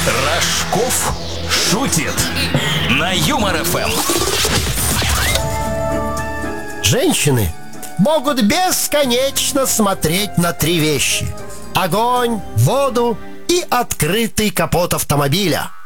Рожков шутит на Юмор ФМ. Женщины могут бесконечно смотреть на три вещи: огонь, воду и открытый капот автомобиля.